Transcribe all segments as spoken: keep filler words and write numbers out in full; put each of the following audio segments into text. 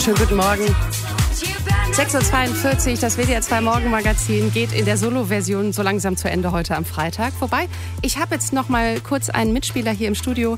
Schönen guten Morgen. sechs Uhr zweiundvierzig, das W D R zwei Morgenmagazin geht in der Solo-Version so langsam zu Ende heute am Freitag. Wobei, ich habe jetzt noch mal kurz einen Mitspieler hier im Studio.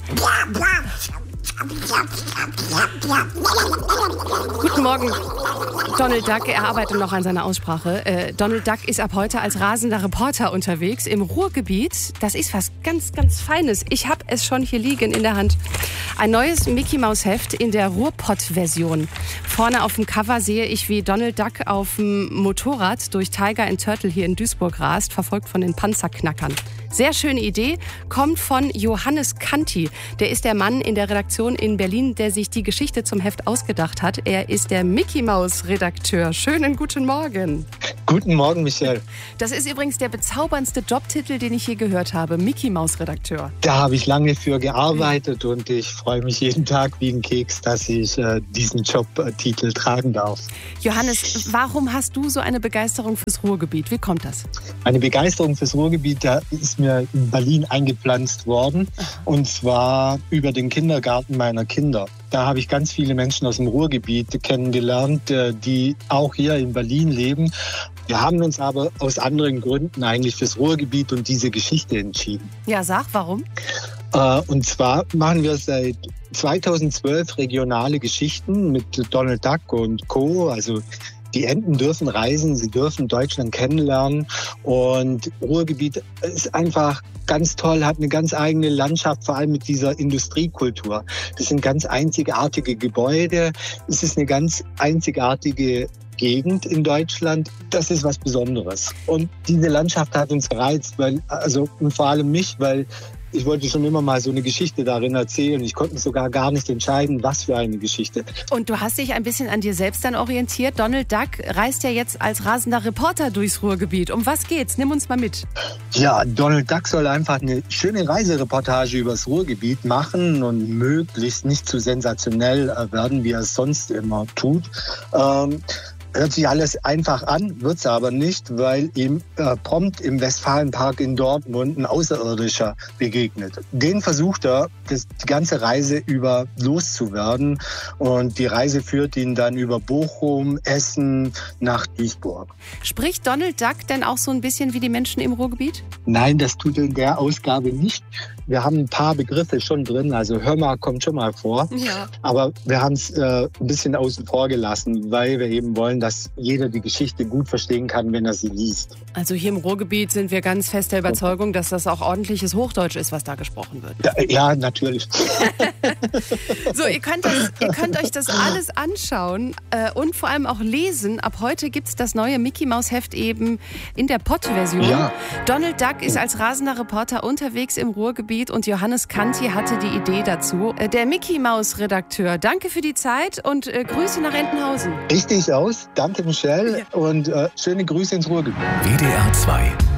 Guten Morgen, Donald Duck. Er arbeitet noch an seiner Aussprache. Äh, Donald Duck ist ab heute als rasender Reporter unterwegs im Ruhrgebiet. Das ist was ganz, ganz Feines. Ich habe es schon hier liegen in der Hand. Ein neues Mickey-Maus-Heft in der Ruhrpott-Version. Vorne auf dem Cover sehe ich, wie Donald Duck auf dem Motorrad durch Tiger and Turtle hier in Duisburg rast, verfolgt von den Panzerknackern. Sehr schöne Idee, kommt von Johannes Kanti. Der ist der Mann in der Redaktion in Berlin, der sich die Geschichte zum Heft ausgedacht hat. Er ist der Mickey-Maus-Redakteur. Schönen guten Morgen. Guten Morgen, Michelle. Das ist übrigens der bezauberndste Jobtitel, den ich je gehört habe. Mickey-Maus-Redakteur. Da habe ich lange für gearbeitet und ich freue mich jeden Tag wie ein Keks, dass ich äh, diesen Jobtitel äh, tragen darf. Johannes, warum hast du so eine Begeisterung fürs Ruhrgebiet? Wie kommt das? Eine Begeisterung fürs Ruhrgebiet, da ist mir in Berlin eingepflanzt worden. Und zwar über den Kindergarten meiner Kinder. Da habe ich ganz viele Menschen aus dem Ruhrgebiet kennengelernt, die auch hier in Berlin leben. Wir haben uns aber aus anderen Gründen eigentlich fürs Ruhrgebiet und diese Geschichte entschieden. Ja, sag, warum? Und zwar machen wir seit zweitausendzwölf regionale Geschichten mit Donald Duck und Co., also die Enten dürfen reisen, sie dürfen Deutschland kennenlernen und Ruhrgebiet ist einfach ganz toll, hat eine ganz eigene Landschaft, vor allem mit dieser Industriekultur. Das sind ganz einzigartige Gebäude, es ist eine ganz einzigartige Gegend in Deutschland. Das ist was Besonderes. Und diese Landschaft hat uns gereizt, weil, also und vor allem mich, weil ich wollte schon immer mal so eine Geschichte darin erzählen. Ich konnte mich sogar gar nicht entscheiden, was für eine Geschichte. Und du hast dich ein bisschen an dir selbst dann orientiert. Donald Duck reist ja jetzt als rasender Reporter durchs Ruhrgebiet. Um was geht's? Nimm uns mal mit. Ja, Donald Duck soll einfach eine schöne Reisereportage übers Ruhrgebiet machen und möglichst nicht zu sensationell werden, wie er es sonst immer tut. Ähm, Hört sich alles einfach an, wird's aber nicht, weil ihm äh, prompt im Westfalenpark in Dortmund ein Außerirdischer begegnet. Den versucht er, das, die ganze Reise über loszuwerden. Und die Reise führt ihn dann über Bochum, Essen nach Duisburg. Spricht Donald Duck denn auch so ein bisschen wie die Menschen im Ruhrgebiet? Nein, das tut er in der Ausgabe nicht. Wir haben ein paar Begriffe schon drin, also hör mal kommt schon mal vor. Ja. Aber wir haben es äh, ein bisschen außen vor gelassen, weil wir eben wollen, dass jeder die Geschichte gut verstehen kann, wenn er sie liest. Also hier im Ruhrgebiet sind wir ganz fest der Überzeugung, dass das auch ordentliches Hochdeutsch ist, was da gesprochen wird. Ja, ja natürlich. So, ihr könnt, das, ihr könnt euch das alles anschauen äh, und vor allem auch lesen. Ab heute gibt es das neue Mickey-Maus-Heft eben in der Pott-Version. Ja. Donald Duck ist als rasender Reporter unterwegs im Ruhrgebiet und Johannes Kanti hatte die Idee dazu. Äh, der Mickey-Maus-Redakteur, danke für die Zeit und äh, Grüße nach Entenhausen. Richtig aus. Danke, Michelle, und äh, schöne Grüße ins Ruhrgebiet. W D R zwei